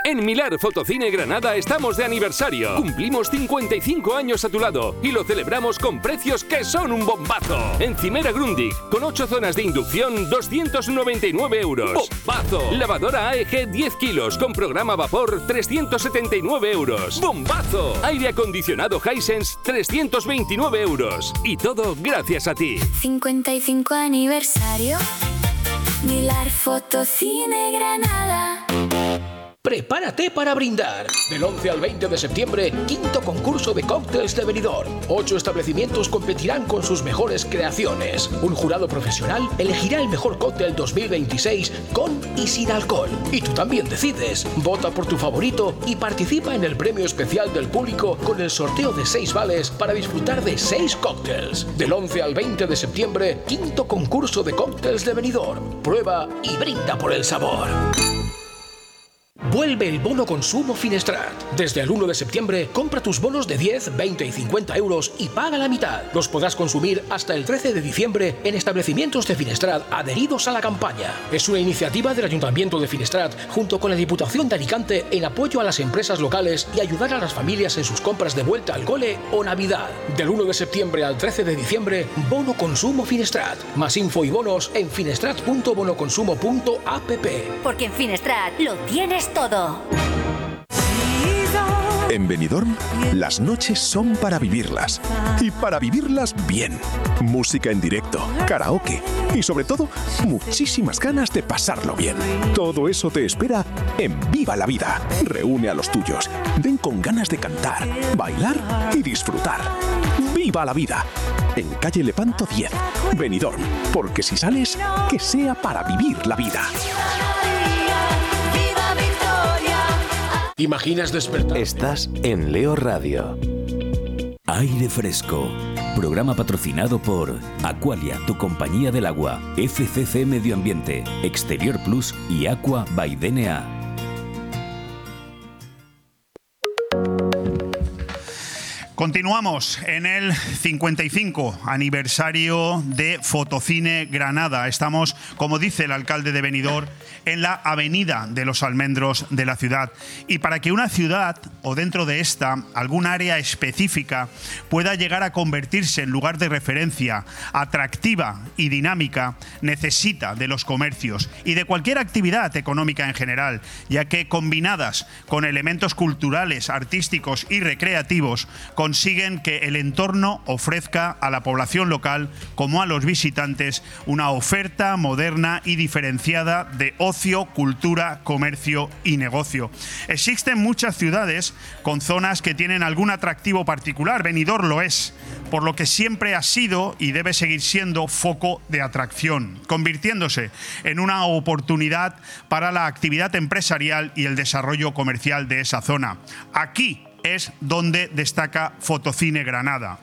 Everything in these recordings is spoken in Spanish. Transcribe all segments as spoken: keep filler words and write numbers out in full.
En Milar Fotocine Granada estamos de aniversario. Cumplimos cincuenta y cinco años a tu lado y lo celebramos con precios que son un bombazo. Encimera Grundig, con ocho zonas de inducción, doscientos noventa y nueve euros. ¡Bombazo! Lavadora A E G diez kilos con programa vapor, trescientos setenta y nueve euros. ¡Bombazo! Aire acondicionado Hisense, trescientos veintinueve euros. Y todo gracias a ti. cincuenta y cinco aniversario. Milar Fotocine Granada. Prepárate para brindar. Del once al veinte de septiembre, quinto concurso de cócteles de Benidorm. Ocho establecimientos competirán con sus mejores creaciones. Un jurado profesional elegirá el mejor cóctel dos mil veintiséis con y sin alcohol. Y tú también decides. Vota por tu favorito y participa en el premio especial del público con el sorteo de seis vales para disfrutar de seis cócteles. Del once al veinte de septiembre, quinto concurso de cócteles de Benidorm. Prueba y brinda por el sabor. Vuelve el bono consumo Finestrat. Desde el uno de septiembre, compra tus bonos de diez, veinte y cincuenta euros y paga la mitad. Los podrás consumir hasta el trece de diciembre en establecimientos de Finestrat adheridos a la campaña. Es una iniciativa del Ayuntamiento de Finestrat junto con la Diputación de Alicante en apoyo a las empresas locales y ayudar a las familias en sus compras de vuelta al cole o Navidad. Del uno de septiembre al trece de diciembre, bono consumo Finestrat. Más info y bonos en finestrat punto bonoconsumo punto app. Porque en Finestrat lo tienes todo. En Benidorm, las noches son para vivirlas. Y para vivirlas bien. Música en directo, karaoke y sobre todo, muchísimas ganas de pasarlo bien. Todo eso te espera en Viva la Vida. Reúne a los tuyos. Ven con ganas de cantar, bailar y disfrutar. ¡Viva la Vida! En calle Lepanto diez, Benidorm. Porque si sales, que sea para vivir la vida. ¿Imaginas despertar? Estás en Leo Radio. Aire Fresco. Programa patrocinado por Aqualia, tu compañía del agua, F C C Medio Ambiente, Exterior Plus y Aqua by D N A. Continuamos en el cincuenta y cinco aniversario de Fotocine Granada. Estamos, como dice el alcalde de Benidorm, en la avenida de los almendros de la ciudad. Y para que una ciudad, o dentro de esta, algún área específica, pueda llegar a convertirse en lugar de referencia atractiva y dinámica, necesita de los comercios y de cualquier actividad económica en general, ya que combinadas con elementos culturales, artísticos y recreativos, consiguen que el entorno ofrezca a la población local como a los visitantes una oferta moderna y diferenciada de ocio, cultura, comercio y negocio. Existen muchas ciudades con zonas que tienen algún atractivo particular. Benidorm lo es, por lo que siempre ha sido y debe seguir siendo foco de atracción, convirtiéndose en una oportunidad para la actividad empresarial y el desarrollo comercial de esa zona. Aquí es donde destaca Fotocine Granada.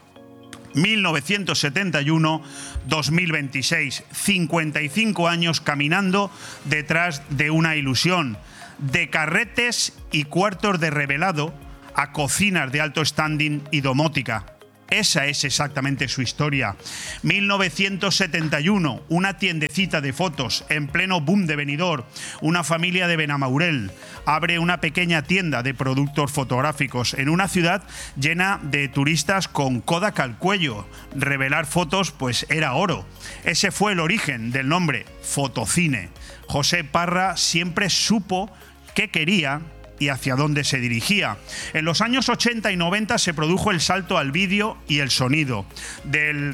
mil novecientos setenta y uno a dos mil veintiséis, cincuenta y cinco años caminando detrás de una ilusión, de carretes y cuartos de revelado a cocinas de alto standing y domótica. Esa es exactamente su historia. mil novecientos setenta y uno, una tiendecita de fotos en pleno boom de Benidorm. Una familia de Benamaurel abre una pequeña tienda de productos fotográficos en una ciudad llena de turistas con Kodak al cuello. Revelar fotos, pues era oro. Ese fue el origen del nombre, Fotocine. José Parra siempre supo qué quería y hacia dónde se dirigía. En los años ochenta y noventa se produjo el salto al vídeo y el sonido. Del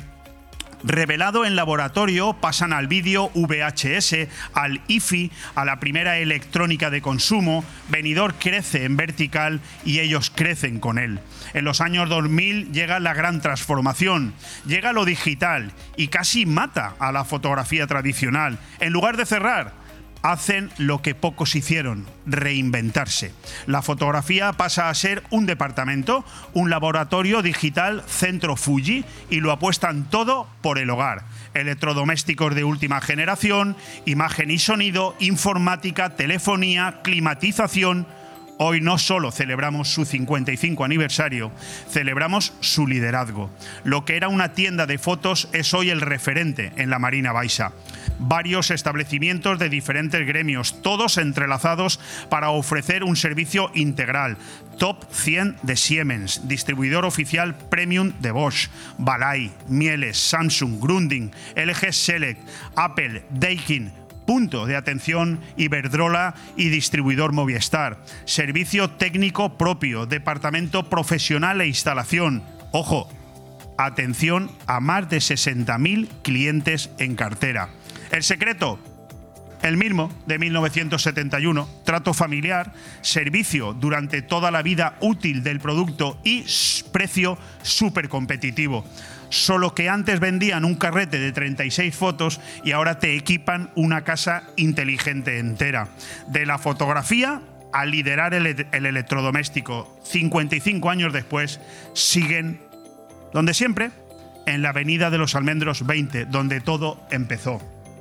revelado en laboratorio pasan al vídeo V H S, al I F I, a la primera electrónica de consumo. Benidorm crece en vertical y ellos crecen con él. En los años dos mil llega la gran transformación, llega lo digital y casi mata a la fotografía tradicional. En lugar de cerrar, hacen lo que pocos hicieron, reinventarse. La fotografía pasa a ser un departamento, un laboratorio digital Centro Fuji, y lo apuestan todo por el hogar. Electrodomésticos de última generación, imagen y sonido, informática, telefonía, climatización, Hoy no solo celebramos su cincuenta y cinco aniversario, celebramos su liderazgo. Lo que era una tienda de fotos es hoy el referente en la Marina Baixa. Varios establecimientos de diferentes gremios, todos entrelazados para ofrecer un servicio integral. Top cien de Siemens, distribuidor oficial premium de Bosch, Balay, Mieles, Samsung, Grundig, L G Select, Apple, Daikin. Punto de atención Iberdrola y distribuidor Movistar. Servicio técnico propio, departamento profesional e instalación. Ojo, atención a más de sesenta mil clientes en cartera. El secreto, el mismo de mil novecientos setenta y uno, trato familiar, servicio durante toda la vida útil del producto y precio súper competitivo. Solo que antes vendían un carrete de treinta y seis fotos y ahora te equipan una casa inteligente entera. De la fotografía a liderar el, el electrodoméstico, cincuenta y cinco años después, siguen donde siempre, en la Avenida de los Almendros veinte, donde todo empezó.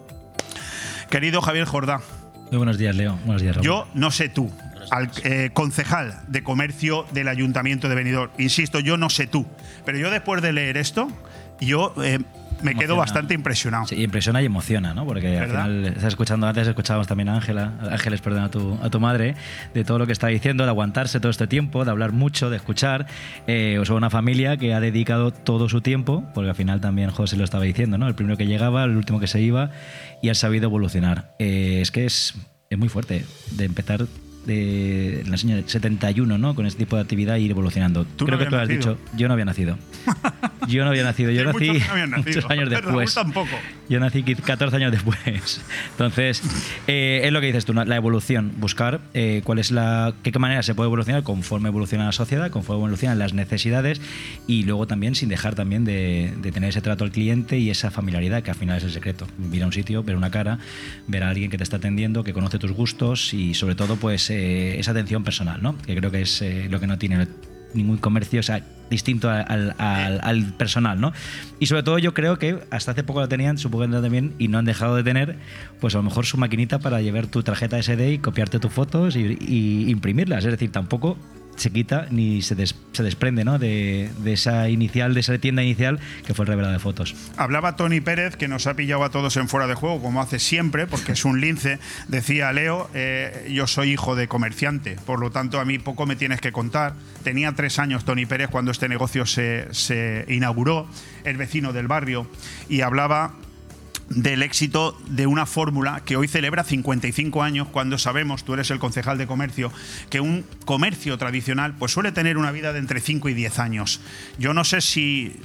Querido Javier Jordá. Muy buenos días, Leo. Buenos días, Raúl. Yo no sé tú, al eh, concejal de comercio del Ayuntamiento de Benidorm. Insisto, yo no sé tú, pero yo después de leer esto, yo eh, me emociona. Quedo bastante impresionado. Sí, impresiona y emociona, ¿no? Porque ¿verdad? Al final, estás escuchando antes, escuchábamos también a Ángela, Ángeles, perdón, a tu, a tu madre, de todo lo que está diciendo, de aguantarse todo este tiempo, de hablar mucho, de escuchar. Eh, o sea, una familia que ha dedicado todo su tiempo, porque al final también José lo estaba diciendo, ¿no? El primero que llegaba, el último que se iba, y ha sabido evolucionar. Eh, es que es, es muy fuerte de empezar de en los años setenta y uno, ¿no? Con este tipo de actividad e ir evolucionando. ¿Tú Creo no que tú has nacido? dicho, yo no había nacido. Yo no había nacido, yo nací muchos, no nacido. muchos años después. Tampoco. Yo nací catorce años después. Entonces, eh, es lo que dices tú, la evolución, buscar eh, cuál es la, qué manera se puede evolucionar conforme evoluciona la sociedad, conforme evolucionan las necesidades y luego también sin dejar también de, de tener ese trato al cliente y esa familiaridad que al final es el secreto. Ir a un sitio, ver una cara, ver a alguien que te está atendiendo, que conoce tus gustos y sobre todo pues eh, esa atención personal, ¿no? Que creo que es eh, lo que no tiene ningún comercio, o sea, distinto al, al, al personal, ¿no? Y sobre todo yo creo que hasta hace poco lo tenían, supongo que también, y no han dejado de tener, pues a lo mejor su maquinita para llevar tu tarjeta ese de y copiarte tus fotos y, y imprimirlas. Es decir, tampoco se quita ni se, des, se desprende, ¿no? de, de esa inicial, de esa tienda inicial que fue el revelado de fotos. Hablaba Tony Pérez, que nos ha pillado a todos en fuera de juego, como hace siempre, porque es un lince. Decía Leo, eh, yo soy hijo de comerciante, por lo tanto a mí poco me tienes que contar. Tenía tres años Tony Pérez cuando este negocio se, se inauguró, es vecino del barrio, y hablaba del éxito de una fórmula que hoy celebra cincuenta y cinco años, cuando sabemos, tú eres el concejal de comercio, que un comercio tradicional pues suele tener una vida de entre cinco y diez años. Yo no sé si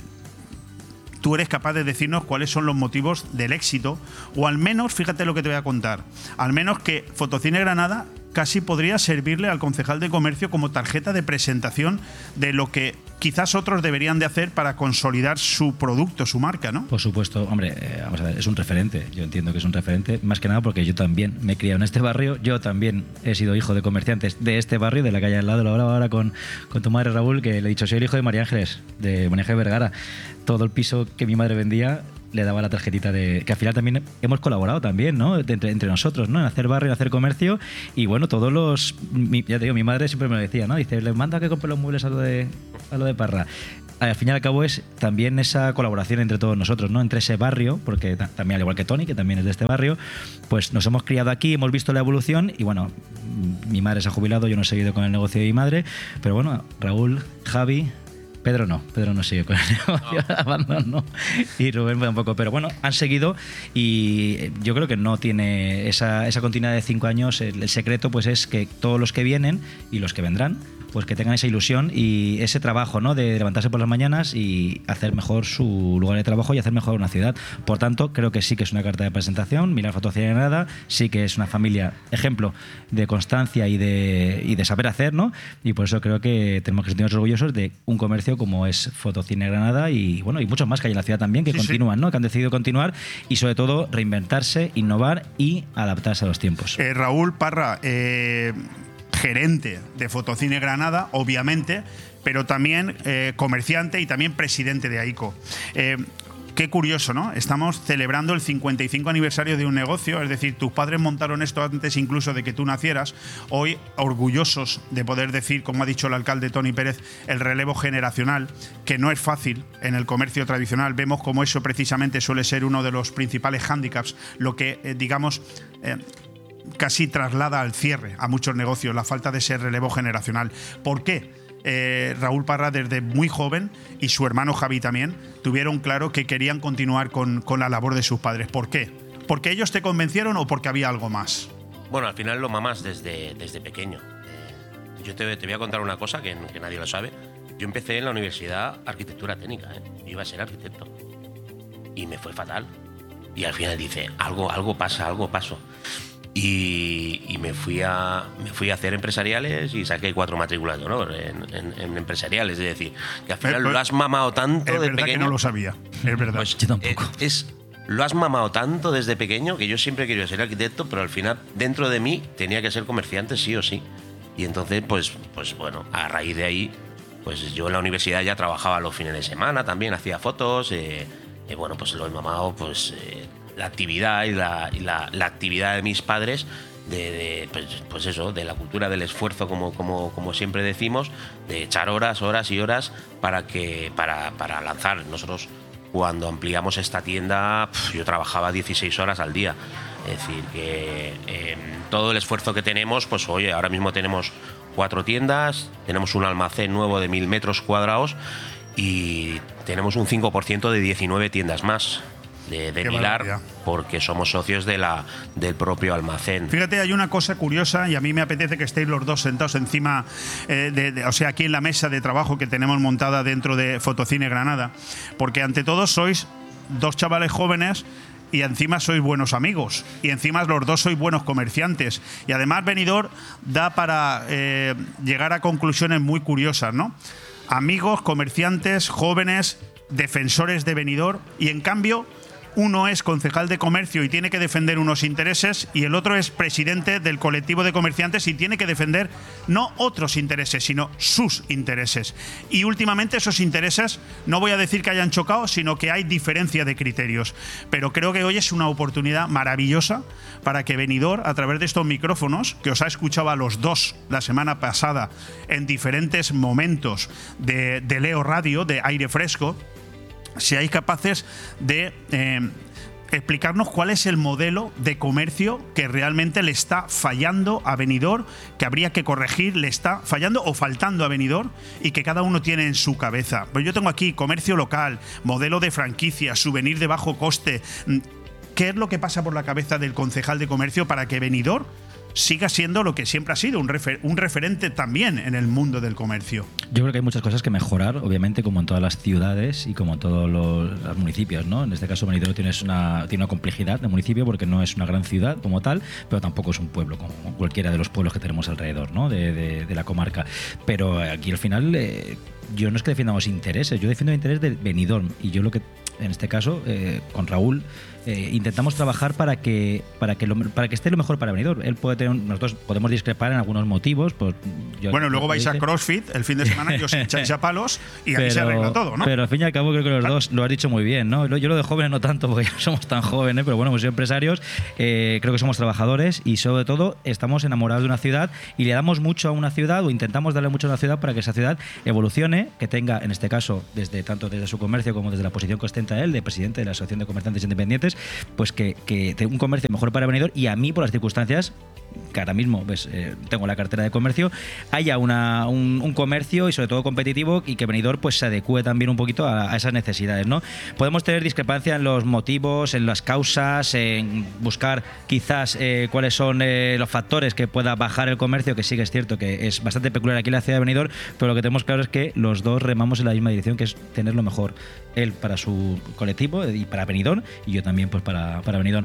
tú eres capaz de decirnos cuáles son los motivos del éxito, o al menos, fíjate lo que te voy a contar, al menos que Fotocine Granada casi podría servirle al concejal de comercio como tarjeta de presentación de lo que quizás otros deberían de hacer para consolidar su producto, su marca, ¿no? Por supuesto, hombre, eh, vamos a ver, es un referente. Yo entiendo que es un referente, más que nada porque yo también me he criado en este barrio, yo también he sido hijo de comerciantes de este barrio, de la calle al lado. Lo hablaba ahora con, con tu madre, Raúl, que le he dicho, soy el hijo de María Ángeles, de María Ángeles Vergara. Todo el piso que mi madre vendía le daba la tarjetita de... Que al final también hemos colaborado también, ¿no? Entre, entre nosotros, ¿no? En hacer barrio, en hacer comercio. Y bueno, todos los... Mi, ya te digo, mi madre siempre me lo decía, ¿no? Dice, le manda que compre los muebles a lo de, a lo de Parra. Al fin y al cabo es también esa colaboración entre todos nosotros, ¿no? Entre ese barrio, porque ta- también al igual que Tony, que también es de este barrio, pues nos hemos criado aquí, hemos visto la evolución y bueno, mi madre se ha jubilado, yo no he seguido con el negocio de mi madre, pero bueno, Raúl, Javi... Pedro no, Pedro no sigue con el negocio, no. Abandonó. Y Rubén un poco, pero bueno, han seguido y yo creo que no tiene esa, esa continuidad de cinco años. El, el secreto pues es que todos los que vienen y los que vendrán, pues que tengan esa ilusión y ese trabajo, ¿no? De levantarse por las mañanas y hacer mejor su lugar de trabajo y hacer mejor una ciudad. Por tanto, creo que sí que es una carta de presentación. Mirar Fotocine Granada, sí que es una familia ejemplo de constancia y de, y de saber hacer, ¿no? Y por eso creo que tenemos que sentirnos orgullosos de un comercio como es Fotocine Granada y bueno, y muchos más que hay en la ciudad también que sí, continúan, sí. ¿no? Que han decidido continuar y sobre todo reinventarse, innovar y adaptarse a los tiempos. Eh, Raúl Parra, eh... gerente de Fotocine Granada, obviamente, pero también eh, comerciante y también presidente de AICO. Eh, qué curioso, ¿no? Estamos celebrando el cincuenta y cinco aniversario de un negocio, es decir, tus padres montaron esto antes incluso de que tú nacieras. Hoy, orgullosos de poder decir, como ha dicho el alcalde Tony Pérez, el relevo generacional, que no es fácil en el comercio tradicional. Vemos como eso precisamente suele ser uno de los principales hándicaps, lo que, eh, digamos, eh, casi traslada al cierre a muchos negocios, la falta de ese relevo generacional. ¿Por qué? Eh, Raúl Parra desde muy joven y su hermano Javi también tuvieron claro que querían continuar con, con la labor de sus padres. ¿Por qué? ¿Porque ellos te convencieron o porque había algo más? Bueno, al final lo mamás desde, desde pequeño. Eh, yo te, te voy a contar una cosa que, que nadie lo sabe. Yo empecé en la universidad arquitectura técnica, ¿eh? Yo iba a ser arquitecto y me fue fatal. Y al final dice, algo, algo pasa, algo pasó. Y, y me fui a me fui a hacer empresariales y saqué cuatro matrículas de honor en, en, en empresariales. Es decir, que al final pero, lo has mamado tanto es de verdad pequeño. Que no lo sabía, es verdad. Pues, yo tampoco. Es, es, lo has mamado tanto desde pequeño que yo siempre quería ser arquitecto, pero al final dentro de mí tenía que ser comerciante sí o sí. Y entonces, pues, pues bueno, a raíz de ahí, pues yo en la universidad ya trabajaba los fines de semana, también hacía fotos. Eh, eh, bueno, pues lo he mamado, pues... Eh, la actividad y la, y la, la actividad de mis padres de, de pues, pues eso, de la cultura del esfuerzo, como, como, como siempre decimos, de echar horas, horas y horas para que para, para lanzar. Nosotros cuando ampliamos esta tienda, pf, yo trabajaba dieciséis horas al día. Es decir, que eh, todo el esfuerzo que tenemos, pues oye, ahora mismo tenemos cuatro tiendas, tenemos un almacén nuevo de mil metros cuadrados y tenemos un cinco por ciento de diecinueve tiendas más de, de Milar, porque somos socios de la, del propio almacén. Fíjate, hay una cosa curiosa y a mí me apetece que estéis los dos sentados encima, eh, de, de, o sea, aquí en la mesa de trabajo que tenemos montada dentro de Fotocine Granada, porque ante todo sois dos chavales jóvenes y encima sois buenos amigos y encima los dos sois buenos comerciantes y además Benidorm da para eh, llegar a conclusiones muy curiosas, ¿no? Amigos, comerciantes, jóvenes, defensores de Benidorm y en cambio uno es concejal de comercio y tiene que defender unos intereses y el otro es presidente del colectivo de comerciantes y tiene que defender no otros intereses, sino sus intereses. Y últimamente esos intereses, no voy a decir que hayan chocado, sino que hay diferencia de criterios. Pero creo que hoy es una oportunidad maravillosa para que Benidorm, a través de estos micrófonos, que os ha escuchado a los dos la semana pasada en diferentes momentos de, de Leo Radio, de Aire Fresco, seáis capaces de eh, explicarnos cuál es el modelo de comercio que realmente le está fallando a Benidorm, que habría que corregir, le está fallando o faltando a Benidorm y que cada uno tiene en su cabeza. Pues yo tengo aquí comercio local, modelo de franquicia, souvenir de bajo coste. ¿Qué es lo que pasa por la cabeza del concejal de comercio para que Benidorm siga siendo lo que siempre ha sido, un, refer un referente también en el mundo del comercio? Yo creo que hay muchas cosas que mejorar, obviamente, como en todas las ciudades y como en todos los, los municipios, ¿no? En este caso, Benidorm tiene una, tiene una complejidad de municipio porque no es una gran ciudad como tal, pero tampoco es un pueblo como cualquiera de los pueblos que tenemos alrededor, ¿no? de, de, de la comarca. Pero aquí al final, eh, yo no es que defiendamos intereses, yo defiendo el interés de Benidorm y yo lo que, en este caso, eh, con Raúl, Eh, intentamos trabajar para que para que lo, para que esté lo mejor para Benidorm. Él puede tener, nosotros podemos discrepar en algunos motivos. Pues yo, bueno, luego vais a CrossFit el fin de semana y os echáis a palos y ahí se arregla todo, ¿no? Pero al fin y al cabo creo que los dos lo has dicho muy bien, ¿no? Yo lo de jóvenes no tanto porque ya no somos tan jóvenes, pero bueno, hemos sido empresarios, eh, creo que somos trabajadores y sobre todo estamos enamorados de una ciudad y le damos mucho a una ciudad o intentamos darle mucho a una ciudad para que esa ciudad evolucione, que tenga, en este caso, desde tanto desde su comercio como desde la posición que ostenta él, de presidente de la Asociación de Comerciantes Independientes, pues que, que tenga un comercio mejor para Benidorm y a mí, por las circunstancias que ahora mismo ves, eh, tengo la cartera de comercio, haya una, un, un comercio y sobre todo competitivo y que Benidorm pues se adecue también un poquito a, a esas necesidades, ¿no? Podemos tener discrepancia en los motivos, en las causas, en buscar quizás eh, cuáles son eh, los factores que pueda bajar el comercio, que sí que es cierto que es bastante peculiar aquí en la ciudad de Benidorm, pero lo que tenemos claro es que los dos remamos en la misma dirección, que es tener lo mejor, él para su colectivo y para Benidorm y yo también pues para, para Benidorm.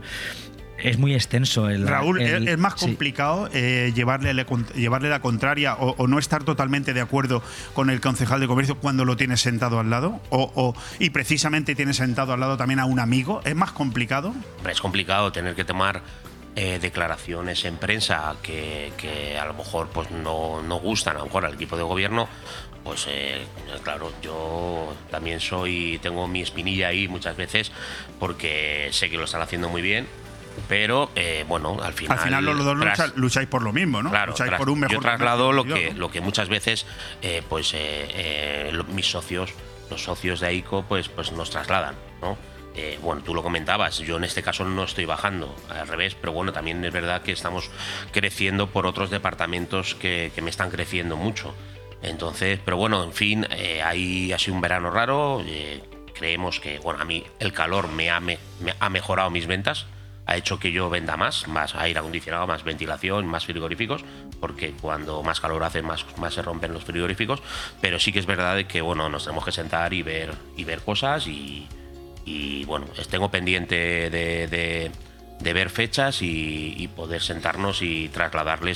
Es muy extenso el... Raúl, el, es más sí. complicado eh, llevarle, llevarle la contraria o, o no estar totalmente de acuerdo con el concejal de comercio cuando lo tienes sentado al lado o, o, y precisamente tienes sentado al lado también a un amigo. ¿Es más complicado? Es complicado tener que tomar eh, declaraciones en prensa que, que a lo mejor pues no, no gustan a lo mejor al equipo de gobierno, pues eh, claro, yo también soy, tengo mi espinilla ahí muchas veces porque sé que lo están haciendo muy bien. Pero, eh, bueno, al final... Al final los dos tras, lucháis por lo mismo, ¿no? Claro, lucháis tras, por un mejor... Yo traslado lo que, lo que muchas veces, eh, pues, eh, eh, lo, mis socios, los socios de AICO, pues, pues nos trasladan, ¿no? Eh, bueno, tú lo comentabas, yo en este caso no estoy bajando, al revés, pero bueno, también es verdad que estamos creciendo por otros departamentos que, que me están creciendo mucho. Entonces, pero bueno, en fin, eh, ahí ha sido un verano raro, eh, creemos que, bueno, a mí el calor me ha, me, me ha mejorado mis ventas, ha hecho que yo venda más, más aire acondicionado, más ventilación, más frigoríficos, porque cuando más calor hace, más, más se rompen los frigoríficos, pero sí que es verdad de que, bueno, nos tenemos que sentar y ver, y ver cosas y, y bueno, tengo pendiente de, de, de ver fechas y, y poder sentarnos y trasladarles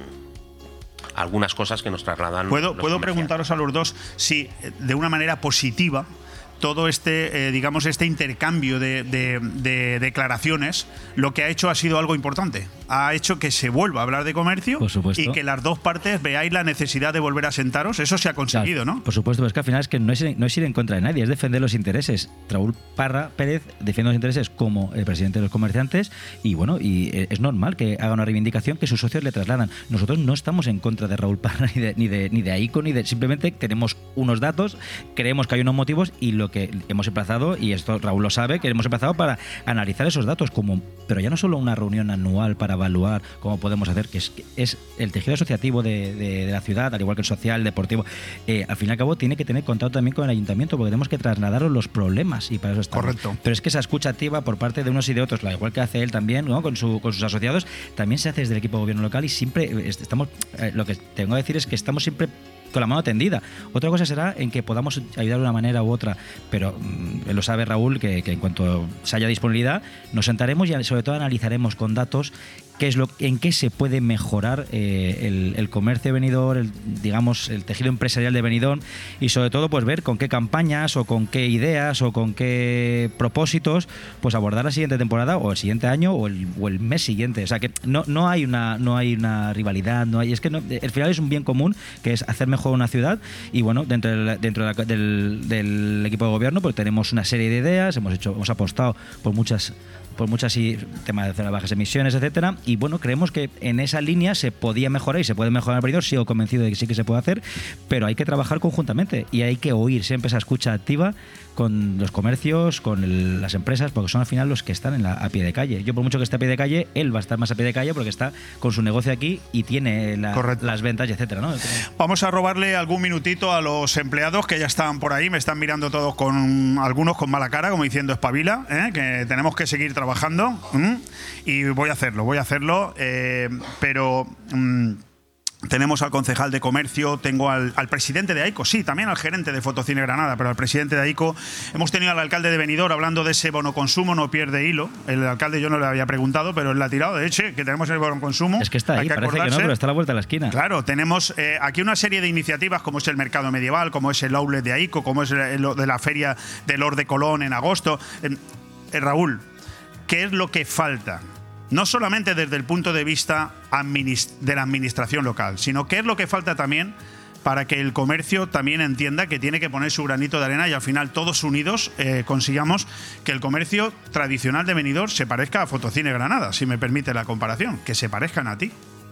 mmm, algunas cosas que nos trasladan. ¿Puedo, ¿puedo preguntaros a los dos si de una manera positiva todo este, eh, digamos, este intercambio de, de, de declaraciones, lo que ha hecho ha sido algo importante. Ha hecho que se vuelva a hablar de comercio y que las dos partes veáis la necesidad de volver a sentaros. Eso se ha conseguido, claro, ¿no? Por supuesto, pero es que al final es que no es, no es ir en contra de nadie, es defender los intereses. Raúl Parra Pérez defiende los intereses como el presidente de los comerciantes y bueno, y es normal que haga una reivindicación que sus socios le trasladan. Nosotros no estamos en contra de Raúl Parra ni de, ni de, ni de AICO, ni de, simplemente tenemos unos datos, creemos que hay unos motivos y lo que hemos emplazado, y esto Raúl lo sabe, que hemos empezado para analizar esos datos, como, pero ya no solo una reunión anual para evaluar cómo podemos hacer, que es, que es el tejido asociativo de, de, de la ciudad, al igual que el social, el deportivo, eh, al fin y al cabo tiene que tener contacto también con el ayuntamiento, porque tenemos que trasladaros los problemas y para eso estamos. Correcto. Pero es que esa escucha activa por parte de unos y de otros, al igual que hace él también, ¿no? con, su, con sus asociados, también se hace desde el equipo de gobierno local y siempre estamos, eh, lo que tengo que decir es que estamos siempre con la mano tendida. Otra cosa será en que podamos ayudar de una manera u otra, pero mmm, lo sabe Raúl, que, que en cuanto se haya disponibilidad nos sentaremos y sobre todo analizaremos con datos qué es lo, en qué se puede mejorar eh, el, el comercio de Benidorm, el, digamos, el tejido empresarial de Benidorm y sobre todo pues ver con qué campañas o con qué ideas o con qué propósitos pues abordar la siguiente temporada o el siguiente año o el, o el mes siguiente. O sea que no, no hay una no hay una rivalidad, no hay, es que no, el final es un bien común que es hacer mejor una ciudad y bueno, dentro, del, dentro de la, del, del equipo de gobierno pues tenemos una serie de ideas, hemos hecho hemos apostado por muchas por muchas y temas de bajas emisiones, etcétera, y bueno, creemos que en esa línea se podía mejorar y se puede mejorar el Benidorm, sigo convencido de que sí que se puede hacer, pero hay que trabajar conjuntamente y hay que oír siempre esa escucha activa con los comercios, con el, las empresas, porque son al final los que están en la, a pie de calle. Yo por mucho que esté a pie de calle, él va a estar más a pie de calle porque está con su negocio aquí y tiene la, las ventas, etcétera, ¿no? Vamos a robarle algún minutito a los empleados que ya están por ahí, me están mirando todos con algunos con mala cara, como diciendo espabila, ¿eh? Que tenemos que seguir trabajando ¿m? Y voy a hacerlo, voy a hacerlo, eh, pero... Mmm, tenemos al concejal de comercio, tengo al, al presidente de AICO, sí, también al gerente de Fotocine Granada, pero al presidente de AICO. Hemos tenido al alcalde de Benidorm hablando de ese bono consumo, no pierde hilo. El alcalde yo no le había preguntado, pero él la ha tirado. De hecho, que tenemos el bono consumo. Es que está ahí, hay que parece acordarse. que no, pero está a la vuelta de la esquina. Claro, tenemos eh, aquí una serie de iniciativas como es el mercado medieval, como es el outlet de AICO, como es lo de la feria del Lord de Colón en agosto. Eh, eh, Raúl, ¿qué es lo que falta? No solamente desde el punto de vista de la administración local, sino qué es lo que falta también para que el comercio también entienda que tiene que poner su granito de arena y al final todos unidos eh, consigamos que el comercio tradicional de Benidorm se parezca a Fotocine Granada, si me permite la comparación, que se parezcan a ti.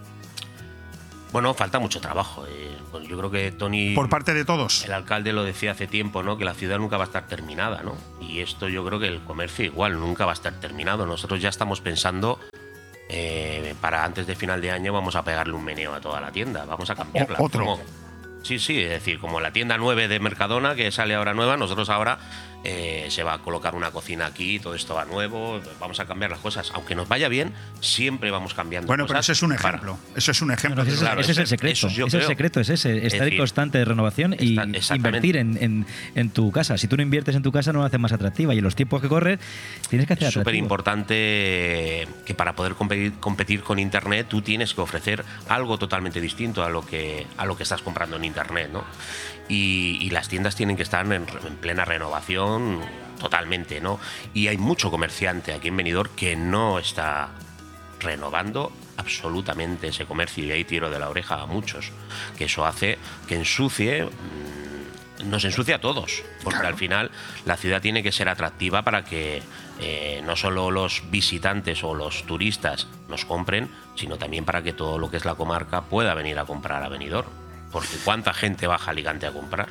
Bueno, falta mucho trabajo. Eh, pues yo creo que Tony... Por parte de todos. El alcalde lo decía hace tiempo, ¿no? Que la ciudad nunca va a estar terminada, ¿no? Y esto yo creo que el comercio igual nunca va a estar terminado. Nosotros ya estamos pensando, eh, para antes de final de año vamos a pegarle un meneo a toda la tienda. Vamos a cambiarla. O, otro. Como, sí, sí, es decir, como la tienda nueve de Mercadona, que sale ahora nueva, nosotros ahora... Eh, se va a colocar una cocina aquí, todo esto va nuevo, vamos a cambiar las cosas. Aunque nos vaya bien, siempre vamos cambiando bueno, cosas. Bueno, pero ese es un ejemplo. Para... Eso es un ejemplo. Bueno, ese, claro, ese es el secreto. Eso es el secreto, es ese, estar es decir, en constante renovación y está, invertir en, en, en tu casa. Si tú no inviertes en tu casa, no la haces más atractiva. Y en los tiempos que corres, tienes que hacer Es súper importante que para poder competir, competir con Internet, tú tienes que ofrecer algo totalmente distinto a lo que, a lo que estás comprando en Internet, ¿no? Y, y las tiendas tienen que estar en, en plena renovación totalmente, ¿no? Y hay mucho comerciante aquí en Benidorm que no está renovando absolutamente ese comercio, y ahí tiro de la oreja a muchos, que eso hace que ensucie, nos ensucia a todos, porque claro, al final la ciudad tiene que ser atractiva para que eh, no solo los visitantes o los turistas nos compren, sino también para que todo lo que es la comarca pueda venir a comprar a Benidorm, porque ¿cuánta gente baja a Alicante a comprar?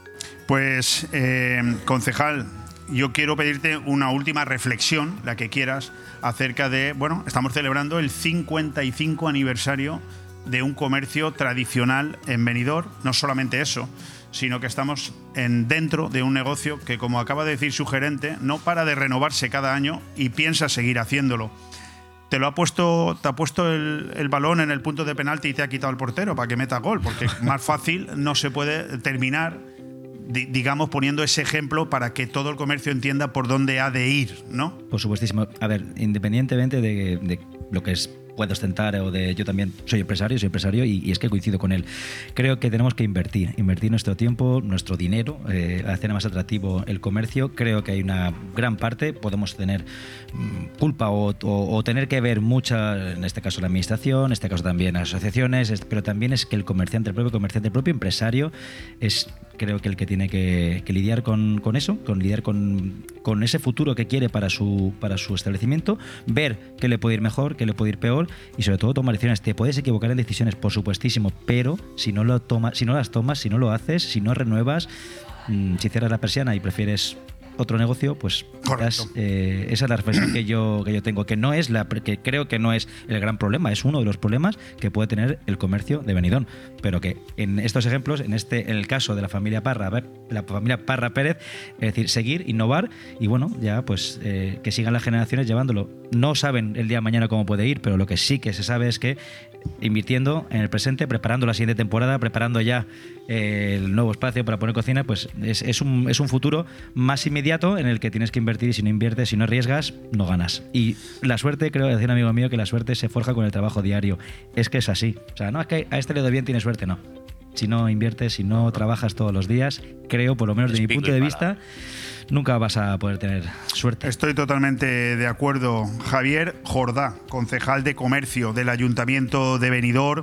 Pues, eh, concejal, yo quiero pedirte una última reflexión, la que quieras, acerca de, bueno, estamos celebrando el cincuenta y cinco aniversario de un comercio tradicional en Benidorm. No solamente eso, sino que estamos en, dentro de un negocio que, como acaba de decir su gerente, no para de renovarse cada año y piensa seguir haciéndolo. Te lo ha puesto, te ha puesto el, el balón en el punto de penalti y te ha quitado el portero para que meta gol, porque más fácil no se puede terminar, digamos, poniendo ese ejemplo para que todo el comercio entienda por dónde ha de ir, ¿no? Por supuestísimo. A ver, independientemente de, de lo que es puedo ostentar o de yo también soy empresario, soy empresario y, y es que coincido con él. Creo que tenemos que invertir, invertir nuestro tiempo, nuestro dinero, eh, hacer más atractivo el comercio. Creo que hay una gran parte, podemos tener mmm, culpa o, o, o tener que ver mucha, en este caso la administración, en este caso también asociaciones, es, pero también es que el comerciante, el propio comerciante, el propio empresario es, creo que el que tiene que, que lidiar con, con eso, con lidiar con, con ese futuro que quiere para su, para su establecimiento, ver qué le puede ir mejor, qué le puede ir peor y sobre todo tomar decisiones. Te puedes equivocar en decisiones, por supuestísimo, pero si no, lo toma, si no las tomas, si no lo haces, si no renuevas, mmm, si cierras la persiana y prefieres otro negocio, pues das, eh, esa es la reflexión que yo, que yo tengo, que no es la que creo que no es el gran problema, es uno de los problemas que puede tener el comercio de Benidorm, pero que en estos ejemplos, en este en el caso de la familia Parra, la familia Parra Pérez, es decir, seguir, innovar y bueno, ya pues eh, que sigan las generaciones llevándolo. No saben el día de mañana cómo puede ir, pero lo que sí que se sabe es que invirtiendo en el presente, preparando la siguiente temporada, preparando ya eh, el nuevo espacio para poner cocina, pues es, es, un, es un futuro más inmediato en el que tienes que invertir y si no inviertes, si no arriesgas, no ganas. Y la suerte, creo, decía un amigo mío, que la suerte se forja con el trabajo diario. Es que es así. O sea, no es que a este le doy bien, tiene suerte, no. Si no inviertes, si no trabajas todos los días, creo, por lo menos de mi punto de vista, nunca vas a poder tener suerte. Estoy totalmente de acuerdo. Javier Jordá, concejal de Comercio del Ayuntamiento de Benidorm.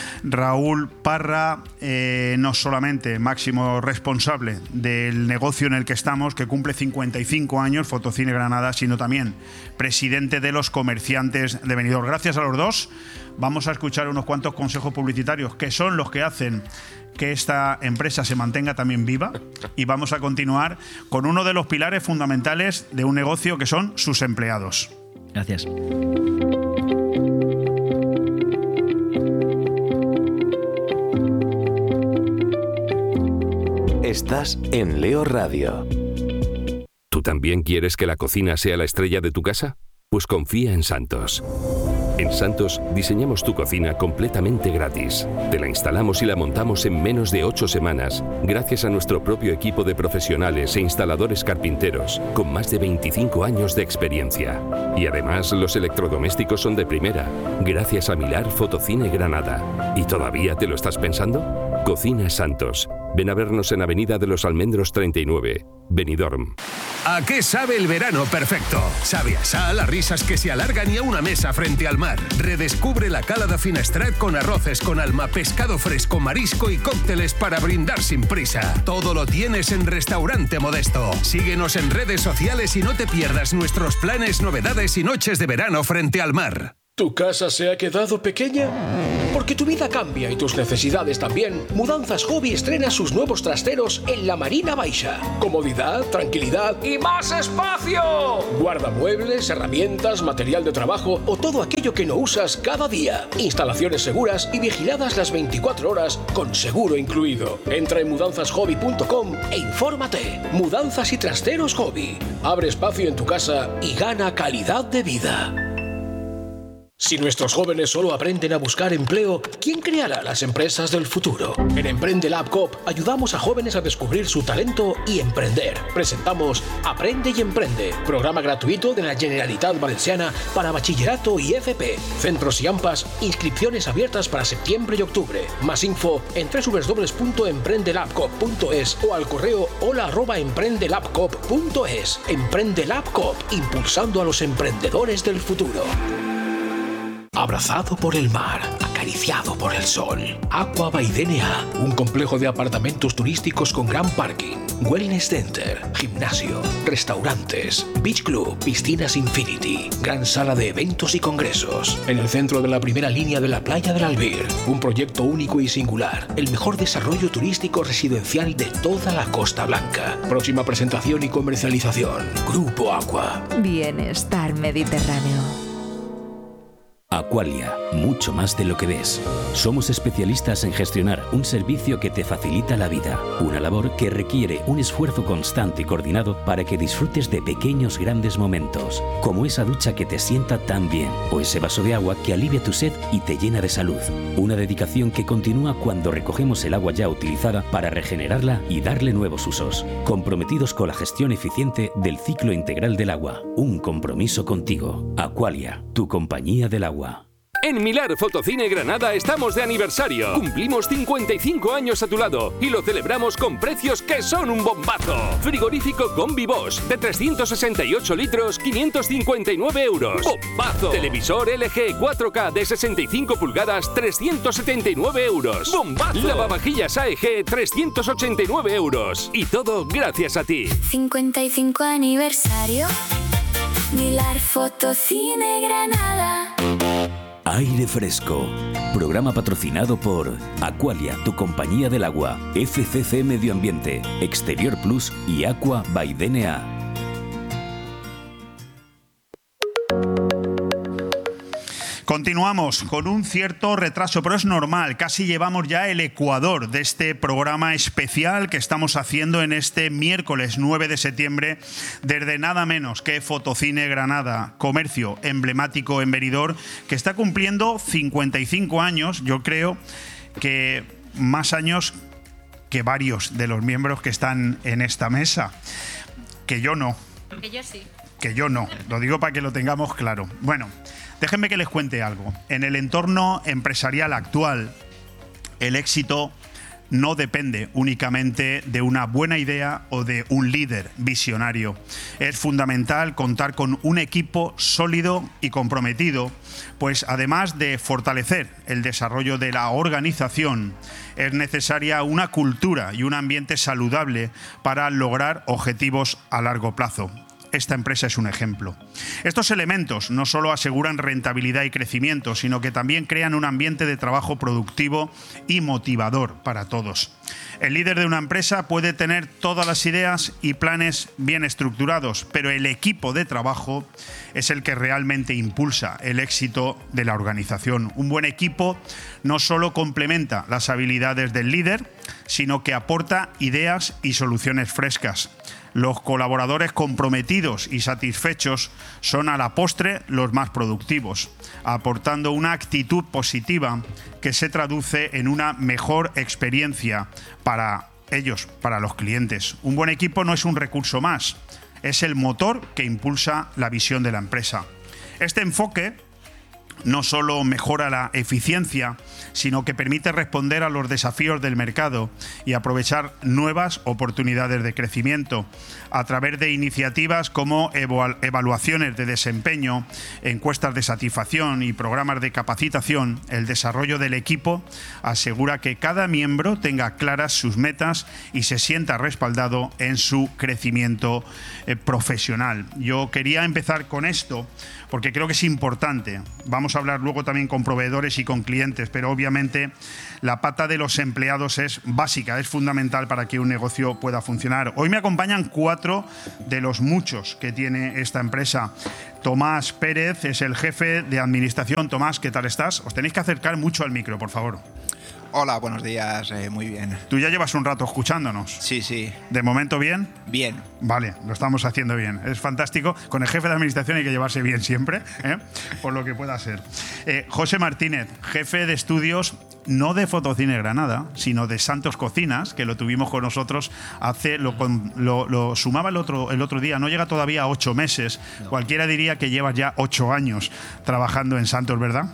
Raúl Parra, eh, no solamente máximo responsable del negocio en el que estamos, que cumple cincuenta y cinco años, Fotocine Granada, sino también presidente de los comerciantes de Benidorm. Gracias a los dos. Vamos a escuchar unos cuantos consejos publicitarios que son los que hacen que esta empresa se mantenga también viva y vamos a continuar con uno de los pilares fundamentales de un negocio que son sus empleados. Gracias. Estás en Leo Radio. ¿Tú también quieres que la cocina sea la estrella de tu casa? Pues confía en Santos. En Santos diseñamos tu cocina completamente gratis. Te la instalamos y la montamos en menos de ocho semanas, gracias a nuestro propio equipo de profesionales e instaladores carpinteros, con más de veinticinco años de experiencia. Y además los electrodomésticos son de primera, gracias a Milar Fotocine Granada. ¿Y todavía te lo estás pensando? Cocina Santos. Ven a vernos en Avenida de los Almendros treinta y nueve, Benidorm. ¿A qué sabe el verano perfecto? Sabe a sal, a risas que se alargan y a una mesa frente al mar. Redescubre la cala de Finestrat con arroces con alma, pescado fresco, marisco y cócteles para brindar sin prisa. Todo lo tienes en Restaurante Modesto. Síguenos en redes sociales y no te pierdas nuestros planes, novedades y noches de verano frente al mar. ¿Tu casa se ha quedado pequeña? Porque tu vida cambia y tus necesidades también. Mudanzas Hobby estrena sus nuevos trasteros en la Marina Baixa. Comodidad, tranquilidad y más espacio. Guardamuebles, herramientas, material de trabajo o todo aquello que no usas cada día. Instalaciones seguras y vigiladas las veinticuatro horas con seguro incluido. Entra en mudanzas hobby punto com e infórmate. Mudanzas y trasteros Hobby. Abre espacio en tu casa y gana calidad de vida. Si nuestros jóvenes solo aprenden a buscar empleo, ¿quién creará las empresas del futuro? En Emprende Lab Coop ayudamos a jóvenes a descubrir su talento y emprender. Presentamos Aprende y Emprende, programa gratuito de la Generalitat Valenciana para bachillerato y F P. Centros y AMPAs, inscripciones abiertas para septiembre y octubre. Más info en doble u doble u doble u punto emprende lab coop punto es o al correo hola arroba emprende lab coop punto es. Emprende Lab Coop, impulsando a los emprendedores del futuro. Abrazado por el mar, acariciado por el sol. Aqua by D N A, un complejo de apartamentos turísticos con gran parking, wellness center, gimnasio, restaurantes, beach club, piscinas infinity, gran sala de eventos y congresos. En el centro de la primera línea de la playa del Albir, un proyecto único y singular, el mejor desarrollo turístico residencial de toda la Costa Blanca. Próxima presentación y comercialización, Grupo Aqua. Bienestar Mediterráneo. Aqualia, mucho más de lo que ves. Somos especialistas en gestionar un servicio que te facilita la vida, una labor que requiere un esfuerzo constante y coordinado para que disfrutes de pequeños grandes momentos, como esa ducha que te sienta tan bien, o ese vaso de agua que alivia tu sed y te llena de salud. Una dedicación que continúa cuando recogemos el agua ya utilizada para regenerarla y darle nuevos usos, comprometidos con la gestión eficiente del ciclo integral del agua. Un compromiso contigo. Aqualia, tu compañía del agua. En Milar Fotocine Granada estamos de aniversario. Cumplimos cincuenta y cinco años a tu lado y lo celebramos con precios que son un bombazo. Frigorífico Combi Bosch de trescientos sesenta y ocho litros, quinientos cincuenta y nueve euros. ¡Bombazo! Televisor L G cuatro K de sesenta y cinco pulgadas, trescientos setenta y nueve euros. ¡Bombazo! Lavavajillas A E G, trescientos ochenta y nueve euros. Y todo gracias a ti. cincuenta y cinco aniversario. Milar Fotocine Granada. Aire Fresco, programa patrocinado por Aqualia, tu compañía del agua, F C C Medio Ambiente, Exterior Plus y Aqua by D N A. Continuamos con un cierto retraso, pero es normal. Casi llevamos ya el ecuador de este programa especial que estamos haciendo en este miércoles nueve de septiembre desde nada menos que Fotocine Granada, comercio emblemático en Benidorm, que está cumpliendo cincuenta y cinco años. Yo creo que más años que varios de los miembros que están en esta mesa. Que yo no. Que yo sí. Que yo no. Lo digo para que lo tengamos claro. Bueno, déjenme que les cuente algo. En el entorno empresarial actual, el éxito no depende únicamente de una buena idea o de un líder visionario. Es fundamental contar con un equipo sólido y comprometido, pues además de fortalecer el desarrollo de la organización, es necesaria una cultura y un ambiente saludable para lograr objetivos a largo plazo. Esta empresa es un ejemplo. Estos elementos no solo aseguran rentabilidad y crecimiento, sino que también crean un ambiente de trabajo productivo y motivador para todos. El líder de una empresa puede tener todas las ideas y planes bien estructurados, pero el equipo de trabajo es el que realmente impulsa el éxito de la organización. Un buen equipo no solo complementa las habilidades del líder, sino que aporta ideas y soluciones frescas. Los colaboradores comprometidos y satisfechos son a la postre los más productivos, aportando una actitud positiva que se traduce en una mejor experiencia para ellos, para los clientes. Un buen equipo no es un recurso más, es el motor que impulsa la visión de la empresa. Este enfoque no solo mejora la eficiencia, sino que permite responder a los desafíos del mercado y aprovechar nuevas oportunidades de crecimiento a través de iniciativas como evaluaciones de desempeño, encuestas de satisfacción y programas de capacitación. El desarrollo del equipo asegura que cada miembro tenga claras sus metas y se sienta respaldado en su crecimiento eh, profesional. Yo quería empezar con esto porque creo que es importante. Vamos a hablar luego también con proveedores y con clientes, pero obviamente la pata de los empleados es básica, es fundamental para que un negocio pueda funcionar. Hoy me acompañan cuatro de los muchos que tiene esta empresa. Tomás Pérez es el jefe de administración. Tomás, ¿qué tal estás? Os tenéis que acercar mucho al micro, por favor. Hola, buenos días, eh, muy bien. Tú ya llevas un rato escuchándonos. Sí, sí. ¿De momento bien? Bien. Vale, lo estamos haciendo bien. Es fantástico. Con el jefe de administración hay que llevarse bien siempre, ¿eh? Por lo que pueda ser. Eh, José Martínez, jefe de estudios, no de Fotocine Granada, sino de Santos Cocinas, que lo tuvimos con nosotros hace, lo, lo, lo sumaba el otro, el otro día, no llega todavía a ocho meses. No. Cualquiera diría que llevas ya ocho años trabajando en Santos, ¿verdad?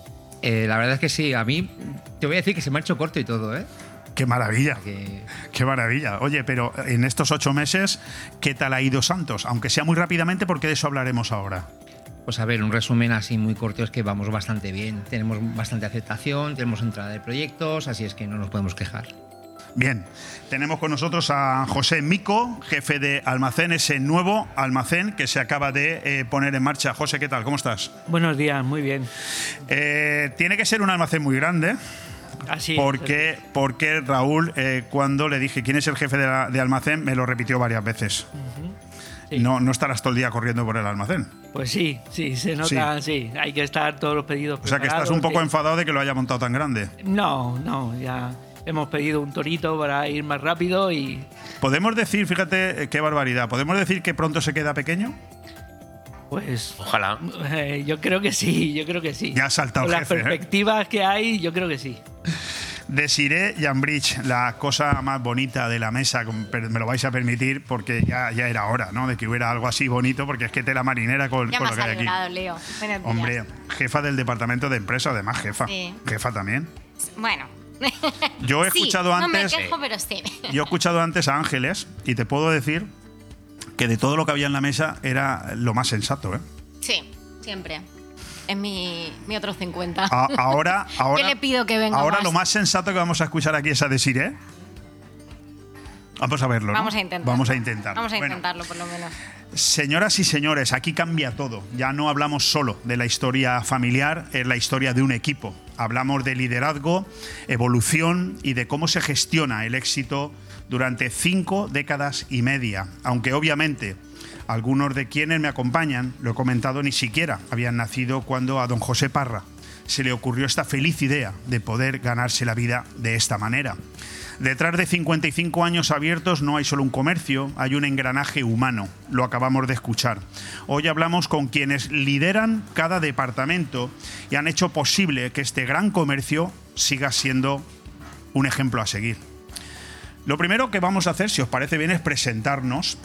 Eh, la verdad es que sí, a mí te voy a decir que se me ha hecho corto y todo, ¿eh? ¡Qué maravilla! Que... ¡Qué maravilla! Oye, pero en estos ocho meses, ¿qué tal ha ido Santos? Aunque sea muy rápidamente, porque de eso hablaremos ahora. Pues a ver, un resumen así muy corto es que vamos bastante bien. Tenemos bastante aceptación, tenemos entrada de proyectos, así es que no nos podemos quejar. Bien, tenemos con nosotros a José Mico, jefe de almacén, ese nuevo almacén que se acaba de eh, poner en marcha. José, ¿qué tal? ¿Cómo estás? Buenos días, muy bien. Eh, tiene que ser un almacén muy grande. Así porque, es. porque Raúl, eh, cuando le dije quién es el jefe de, la, de almacén, me lo repitió varias veces. Uh-huh. Sí. No, no estarás todo el día corriendo por el almacén. Pues sí, sí, se nota, sí. sí. Hay que estar todos los pedidos O sea que estás un poco sí. enfadado de que lo haya montado tan grande. No, no, ya hemos pedido un torito para ir más rápido y… ¿Podemos decir, fíjate qué barbaridad, ¿podemos decir que pronto se queda pequeño? Pues… Ojalá. Eh, yo creo que sí, yo creo que sí. Ya ha saltado Con el las jefe, perspectivas ¿eh? que hay, yo creo que sí. Desiree Jambridge, la cosa más bonita de la mesa, me lo vais a permitir porque ya, ya era hora, ¿no? De que hubiera algo así bonito, porque es que tela marinera con, ya con me lo que has hay aquí. alegrado, Leo. Buenos días. Hombre, jefa del departamento de empresa, además jefa. Sí. Jefa también. Bueno. Yo he sí, escuchado antes. No me quejo, pero sí. Yo he escuchado antes a Ángeles y te puedo decir que de todo lo que había en la mesa era lo más sensato, ¿eh? Sí, siempre. Es mi, mi otro cincuenta. A, ahora, ahora, Yo le pido que venga ahora más. lo más sensato que vamos a escuchar aquí es a Desiree. Vamos a verlo, ¿no? Vamos a intentarlo. Vamos a intentarlo. Vamos a Bueno, intentarlo, por lo menos. señoras y señores, aquí cambia todo. Ya no hablamos solo de la historia familiar, es la historia de un equipo. Hablamos de liderazgo, evolución y de cómo se gestiona el éxito durante cinco décadas y media. Aunque obviamente algunos de quienes me acompañan, lo he comentado, ni siquiera habían nacido cuando a don José Parra se le ocurrió esta feliz idea de poder ganarse la vida de esta manera. Detrás de cincuenta y cinco años abiertos no hay solo un comercio, hay un engranaje humano, lo acabamos de escuchar. Hoy hablamos con quienes lideran cada departamento y han hecho posible que este gran comercio siga siendo un ejemplo a seguir. Lo primero que vamos a hacer, si os parece bien, es presentarnos,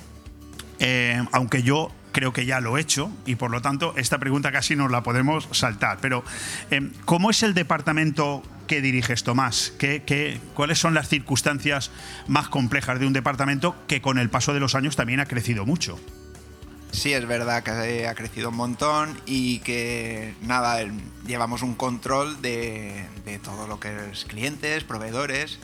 eh, aunque yo creo que ya lo he hecho y por lo tanto esta pregunta casi nos la podemos saltar. Pero, eh, ¿cómo es el departamento que diriges, Tomás? ¿Qué, qué, ¿Cuáles son las circunstancias más complejas de un departamento que con el paso de los años también ha crecido mucho? Sí, es verdad que ha crecido un montón y que, nada, llevamos un control de, de todo lo que es clientes, proveedores,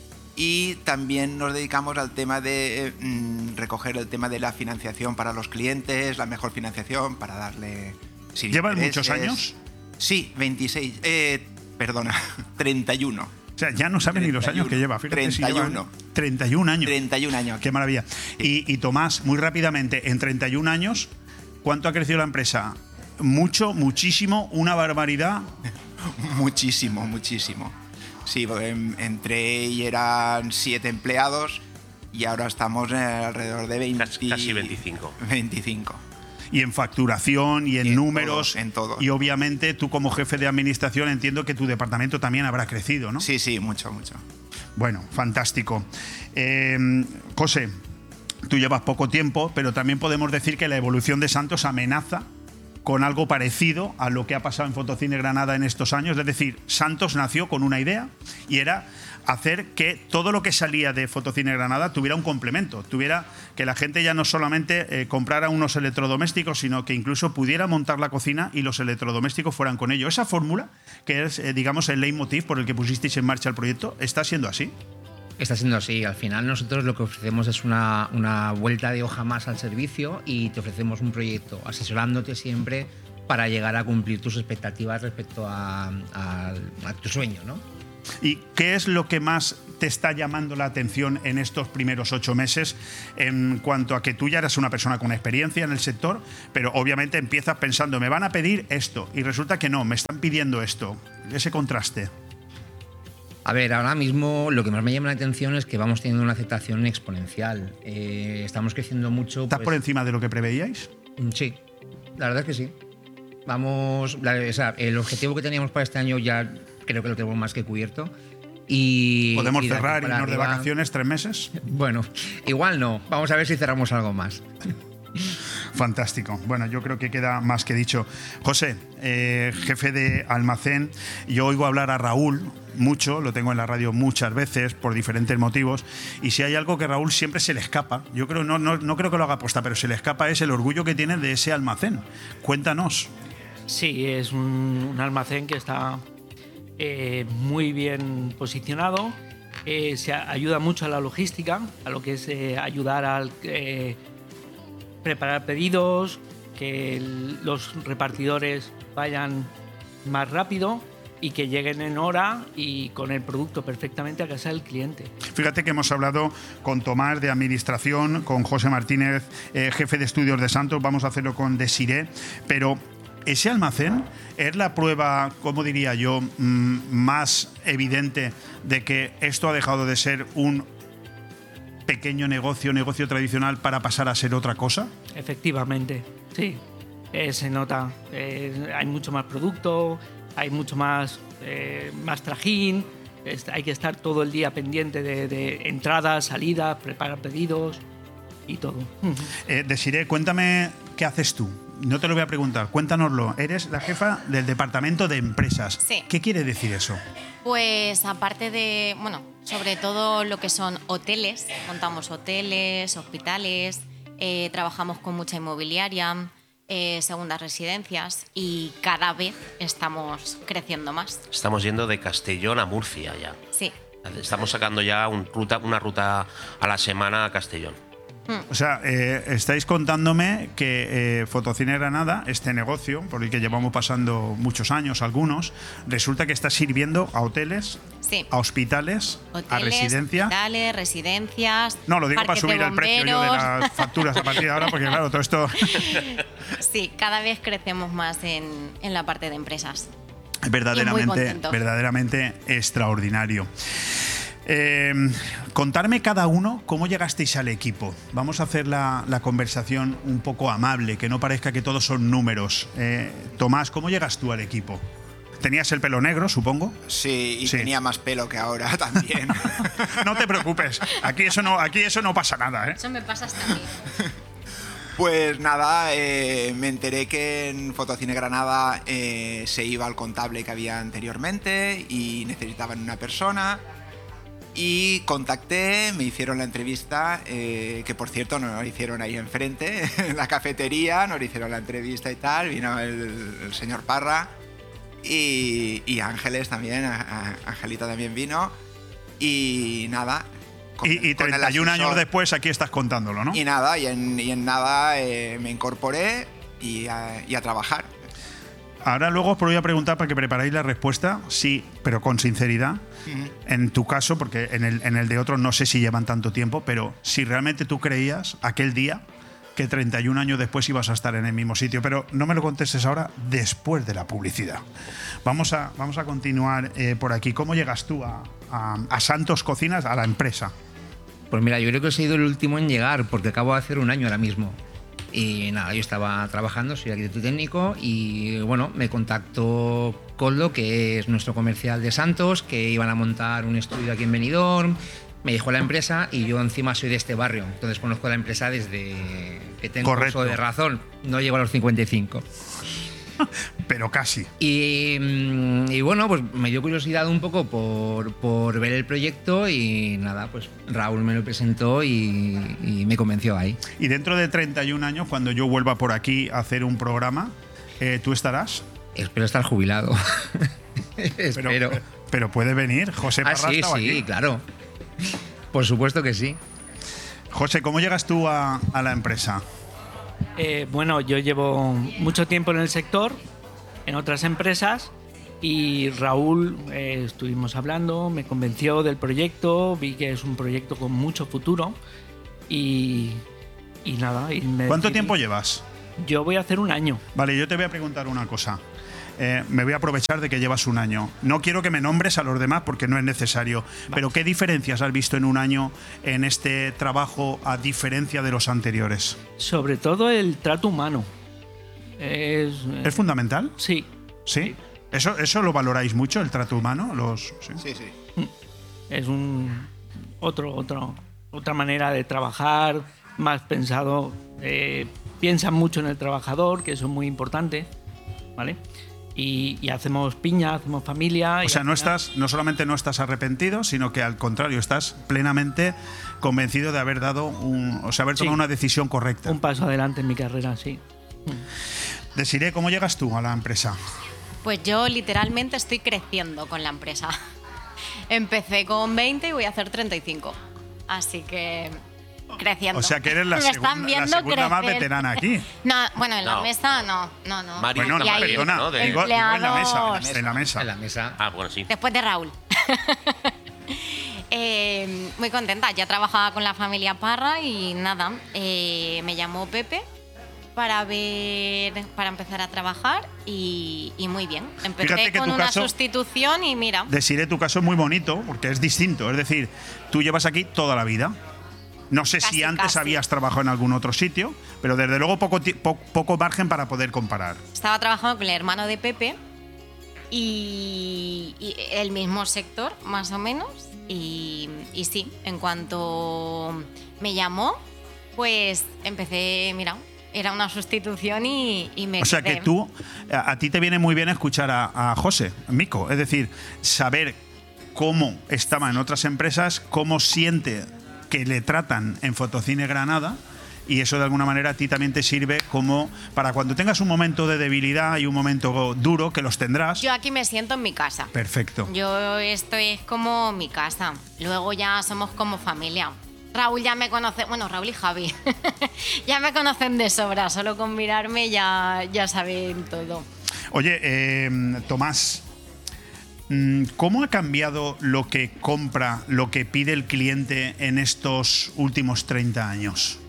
y también nos dedicamos al tema de mm, recoger el tema de la financiación para los clientes, la mejor financiación para darle… ¿Llevan muchos años? Sí, veintiséis, eh, perdona, treinta y uno. O sea, ya no saben ni los años que lleva. Fíjate, treinta y uno. Si treinta y un años. treinta y un años. Qué maravilla. Y, y Tomás, muy rápidamente, en treinta y un años, ¿cuánto ha crecido la empresa? Mucho, muchísimo, una barbaridad. Muchísimo, muchísimo. Sí, porque entré y eran siete empleados y ahora estamos alrededor de veinte, casi veinticinco. veinticinco. Y en facturación y en, y en números. Todo, en todo. Y obviamente tú como jefe de administración entiendo que tu departamento también habrá crecido, ¿no? Sí, sí, mucho, mucho. Bueno, fantástico. Eh, José, tú llevas poco tiempo, pero también podemos decir que la evolución de Santos amenaza con algo parecido a lo que ha pasado en Fotocine Granada en estos años. Es decir, Santos nació con una idea y era hacer que todo lo que salía de Fotocine Granada tuviera un complemento, tuviera que la gente ya no solamente eh, comprara unos electrodomésticos, sino que incluso pudiera montar la cocina y los electrodomésticos fueran con ello. Esa fórmula, que es, eh, digamos, el leitmotiv por el que pusisteis en marcha el proyecto, ¿está siendo así? Está siendo así. Al final nosotros lo que ofrecemos es una, una vuelta de hoja más al servicio y te ofrecemos un proyecto asesorándote siempre para llegar a cumplir tus expectativas respecto a, a, a tu sueño, ¿no? ¿Y qué es lo que más te está llamando la atención en estos primeros ocho meses en cuanto a que tú ya eres una persona con experiencia en el sector, pero obviamente empiezas pensando, me van a pedir esto y resulta que no, me están pidiendo esto? Ese contraste. A ver, ahora mismo lo que más me llama la atención es que vamos teniendo una aceptación exponencial. Eh, estamos creciendo mucho. ¿Estás pues, por encima de lo que preveíais? Sí, la verdad es que sí. Vamos, la, o sea, el objetivo que teníamos para este año ya creo que lo tenemos más que cubierto. Y, ¿Podemos y cerrar y irnos arriba, de vacaciones tres meses? Bueno, igual no. Vamos a ver si cerramos algo más. Fantástico. Bueno, yo creo que queda más que dicho. José, eh, jefe de almacén, yo oigo hablar a Raúl mucho, lo tengo en la radio muchas veces por diferentes motivos, y si hay algo que a Raúl siempre se le escapa, yo creo no, no, no creo que lo haga aposta, pero se le escapa, es el orgullo que tiene de ese almacén. Cuéntanos. Sí, es un, un almacén que está eh, muy bien posicionado, eh, se ayuda mucho a la logística, a lo que es eh, ayudar al eh, preparar pedidos, que el, los repartidores vayan más rápido y que lleguen en hora y con el producto perfectamente a casa del cliente. Fíjate que hemos hablado con Tomás de Administración, con José Martínez, eh, jefe de estudios de Santos, vamos a hacerlo con Desiré, pero ese almacén es la prueba, ¿cómo diría yo?, mmm, más evidente de que esto ha dejado de ser un pequeño negocio, negocio tradicional para pasar a ser otra cosa. Efectivamente, sí, eh, se nota, eh, hay mucho más producto, hay mucho más, eh, más trajín, hay que estar todo el día pendiente de, de entradas, salidas, preparar pedidos y todo. Eh, Desiré, cuéntame qué haces tú. No te lo voy a preguntar, cuéntanoslo. Eres la jefa del departamento de empresas. Sí. ¿Qué quiere decir eso? Pues aparte de, bueno, sobre todo lo que son hoteles, montamos hoteles, hospitales, eh, trabajamos con mucha inmobiliaria, Eh, segundas residencias y cada vez estamos creciendo más. Estamos yendo de Castellón a Murcia ya. Sí. Estamos sacando ya un ruta, una ruta a la semana a Castellón. O sea, eh, estáis contándome que eh, Fotocine Granada, este negocio por el que llevamos pasando muchos años, algunos, resulta que está sirviendo a hoteles, sí, a hospitales, hoteles, a residencias. Hospitales, residencias. No, lo digo para subir de el precio yo de las facturas a partir de ahora, porque claro, todo esto. Sí, cada vez crecemos más en, en la parte de empresas. Verdaderamente, verdaderamente extraordinario. Eh, contarme cada uno cómo llegasteis al equipo. Vamos a hacer la, la conversación un poco amable, que no parezca que todos son números. Eh, Tomás, ¿cómo llegas tú al equipo? ¿Tenías el pelo negro, supongo? Sí, y Sí. tenía más pelo que ahora también. No te preocupes, aquí eso no, aquí eso no pasa nada, ¿eh? Eso me pasa hasta a mí. Pues nada, eh, me enteré que en Fotocine Granada eh, se iba al contable que había anteriormente y necesitaban una persona. Y contacté, me hicieron la entrevista, eh, que por cierto nos la hicieron ahí enfrente, en la cafetería, nos hicieron la entrevista y tal, vino el, el señor Parra y, y Ángeles también, a, a, Angelita también vino y nada. Con, Y, y con el treinta y un asesor. años después aquí estás contándolo, ¿no? Y nada, y en, y en nada eh, me incorporé y a, y a trabajar. Ahora luego os voy a preguntar para que preparáis la respuesta, sí, pero con sinceridad. Ujú. En tu caso, porque en el, en el de otros no sé si llevan tanto tiempo, pero si realmente tú creías aquel día que treinta y un años después ibas a estar en el mismo sitio. Pero no me lo contestes ahora, después de la publicidad. Vamos a, vamos a continuar eh, por aquí. ¿Cómo llegas tú a, a, a Santos Cocinas, a la empresa? Pues mira, yo creo que he sido el último en llegar, porque acabo de hacer un año ahora mismo. Y nada, yo estaba trabajando, soy arquitecto técnico y bueno, me contactó Coldo, que es nuestro comercial de Santos, que iban a montar un estudio aquí en Benidorm. Me dijo la empresa y yo encima soy de este barrio, entonces conozco la empresa desde que tengo Correcto. uso de razón. No llego a los cincuenta y cinco. Pero casi. Y, mm, y bueno, pues me dio curiosidad un poco por, por ver el proyecto y nada, pues Raúl me lo presentó y, y me convenció ahí. Y dentro de treinta y un años, cuando yo vuelva por aquí a hacer un programa, eh, ¿tú estarás? Espero estar jubilado. Espero. Pero, pero puede venir, José Ah, Parra sí, estaba sí, aquí. claro. Por supuesto que sí. José, ¿cómo llegas tú a, a la empresa? Eh, bueno, yo llevo mucho tiempo en el sector, en otras empresas, y Raúl, eh, estuvimos hablando, me convenció del proyecto, vi que es un proyecto con mucho futuro y, y nada. Y me ¿Cuánto decidí- tiempo llevas? Yo voy a hacer un año. Vale, yo te voy a preguntar una cosa. Eh, me voy a aprovechar de que llevas un año. No quiero que me nombres a los demás porque no es necesario. Pero ¿qué diferencias has visto en un año en este trabajo a diferencia de los anteriores? Sobre todo el trato humano. Es, ¿Es fundamental? Sí. ¿Sí? ¿Eso, eso lo valoráis mucho, el trato humano? Los, sí. Sí, sí. Es un otro, otro, otra manera de trabajar, más pensado, eh, piensan mucho en el trabajador, que eso es muy importante, ¿vale? Y, y hacemos piña, hacemos familia. O sea, no estás, no solamente no estás arrepentido, sino que al contrario, estás plenamente convencido de haber dado un, o sea, haber tomado Sí. una decisión correcta. Un paso adelante en mi carrera, sí. Desiree, ¿cómo llegas tú a la empresa? Pues yo literalmente estoy creciendo con la empresa. Empecé con veinte y voy a hacer treinta y cinco. Así que creciendo. O sea, que eres la Me segunda, están la viendo segunda más crecer. veterana aquí. No, bueno, en la No. mesa no, no, no. Mario, Bueno, Y no, ahí, perdona, ¿no? De- digo, digo en la mesa, empleados. en la mesa. En la mesa. Ah, bueno, sí. Después de Raúl. Eh, muy contenta, ya trabajaba con la familia Parra y nada, eh, me llamó Pepe para ver, para empezar a trabajar y, y muy bien. Empecé Fíjate que con tu una caso- sustitución y mira, Desiree, tu caso es muy bonito porque es distinto. Es decir, tú llevas aquí toda la vida. No sé si Casi, antes casi. habías trabajado en algún otro sitio, pero desde luego poco, ti- po- poco margen para poder comparar. estaba trabajando con el hermano de Pepe y, y el mismo sector, más o menos. Y, y sí, en cuanto me llamó, pues empecé, mira, era una sustitución y, y me O sea que quedé. tú, a, a ti te viene muy bien escuchar a, a José, Mico, es decir, saber cómo estaba en otras empresas, cómo siente que le tratan en Fotocine Granada, y eso de alguna manera a ti también te sirve como para cuando tengas un momento de debilidad y un momento duro, que los tendrás. Yo aquí me siento en mi casa. Perfecto. Yo esto es como mi casa. Luego ya somos como familia. Raúl ya me conoce, bueno, Raúl y Javi, ya me conocen de sobra, solo con mirarme ya, ya saben todo. Oye, eh, Tomás, mm, ¿cómo ha cambiado lo que compra, lo que pide el cliente en estos últimos treinta años?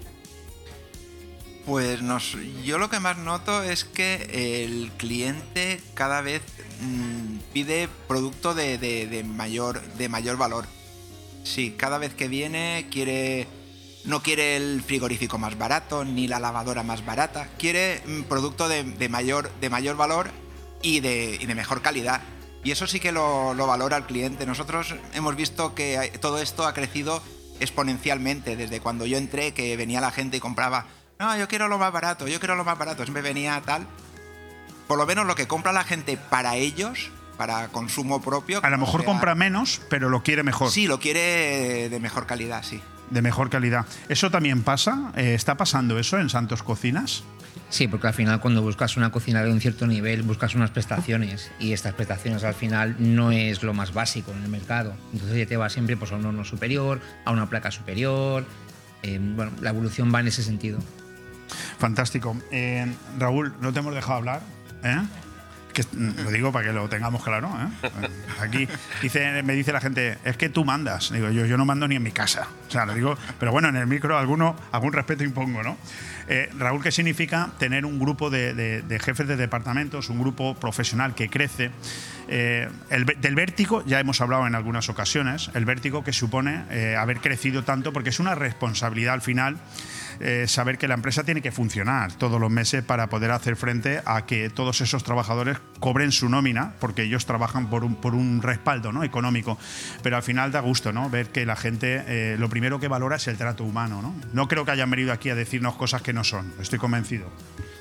Pues nos, yo lo que más noto es que el cliente cada vez mm, pide producto de, de- de mayor, de mayor valor. Sí, cada vez que viene quiere, no quiere el frigorífico más barato ni la lavadora más barata, quiere mm, producto de, de mayor, de mayor valor y de, y de mejor calidad. Y eso sí que lo, lo valora el cliente. Nosotros hemos visto que hay- todo esto ha crecido exponencialmente desde cuando yo entré, que venía la gente y compraba, no, yo quiero lo más barato, yo quiero lo más barato, siempre venía tal. Por lo menos lo que compra la gente para ellos, para consumo propio. A lo mejor sea- compra menos, pero lo quiere mejor. Sí, lo quiere de mejor calidad, sí. De mejor calidad. ¿Eso también pasa? Eh, ¿Está pasando eso en Santos Cocinas? Sí, porque al final cuando buscas una cocina de un cierto nivel, buscas unas prestaciones y estas prestaciones al final no es lo más básico en el mercado. Entonces ya te vas siempre pues, a un horno superior, a una placa superior. Eh, bueno, la evolución va en ese sentido. Fantástico. Eh, Raúl, no te hemos dejado hablar, ¿eh? Que, mm, lo digo para que lo tengamos claro, ¿eh? Aquí dice, me dice la gente, es que tú mandas. Digo, yo, yo no mando ni en mi casa. O sea, lo digo, pero bueno, en el micro alguno, algún respeto impongo, ¿no? Eh, Raúl, ¿qué significa tener un grupo de, de- de jefes de departamentos, un grupo profesional que crece? Eh, el, del vértigo, ya hemos hablado en algunas ocasiones, el vértigo que supone eh, haber crecido tanto, porque es una responsabilidad al final. Eh, saber que la empresa tiene que funcionar todos los meses para poder hacer frente a que todos esos trabajadores cobren su nómina, porque ellos trabajan por un, por un respaldo, ¿no?, económico. Pero al final da gusto, ¿no?, ver que la gente eh, lo primero que valora es el trato humano, ¿no? No creo que hayan venido aquí a decirnos cosas que no son, estoy convencido.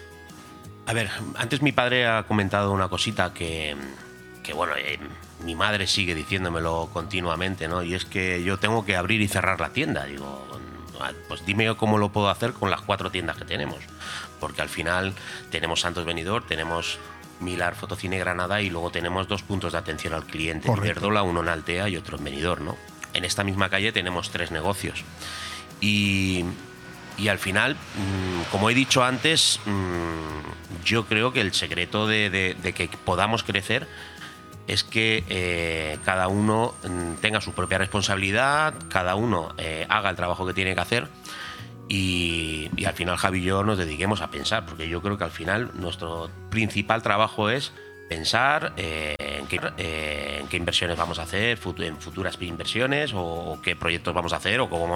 A ver, antes mi padre ha comentado una cosita que, que bueno, eh, mi madre sigue diciéndomelo continuamente, ¿no? Y es que yo tengo que abrir y cerrar la tienda. Digo, pues dime cómo lo puedo hacer con las cuatro tiendas que tenemos. Porque al final tenemos Santos Benidorm, tenemos Milar Fotocine Granada y luego tenemos dos puntos de atención al cliente. En Verdola, uno en Altea y otro en Benidorm, ¿no? En esta misma calle tenemos tres negocios. Y, y al final, mmm, como he dicho antes, mmm, yo creo que el secreto de, de, de que podamos crecer es que eh, cada uno mm, tenga su propia responsabilidad, cada uno eh, haga el trabajo que tiene que hacer y, y al final Javi y yo nos dediquemos a pensar, porque yo creo que al final nuestro principal trabajo es pensar eh, en, qué, eh, en qué inversiones vamos a hacer, fut- en futuras inversiones o, o qué proyectos vamos a hacer o cómo